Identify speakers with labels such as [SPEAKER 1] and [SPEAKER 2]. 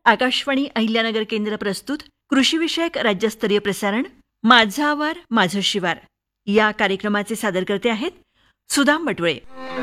[SPEAKER 1] आकाशवाणी अहिल्यानगर केंद्र प्रस्तुत कृषीविषयक राज्यस्तरीय प्रसारण माझा आवार माझं शिवार या कार्यक्रमाचे सादरकर्ते आहेत सुदाम बटवळे.